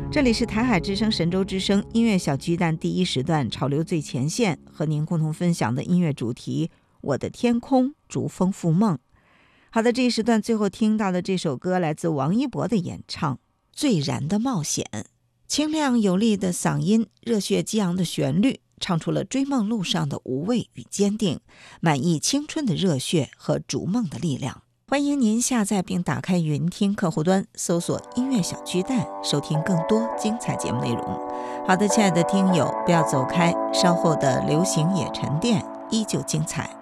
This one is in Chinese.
这里是台海之声神州之声音乐小巨蛋第一时段潮流最前线，和您共同分享的音乐主题我的天空逐风赴梦。好的，这一时段最后听到的这首歌来自王一博的演唱《最燃的冒险》，清亮有力的嗓音，热血激昂的旋律，唱出了追梦路上的无畏与坚定，满溢青春的热血和逐梦的力量。欢迎您下载并打开云听客户端，搜索音乐小巨蛋，收听更多精彩节目内容。好的，亲爱的听友，不要走开，稍后的流行也沉淀依旧精彩。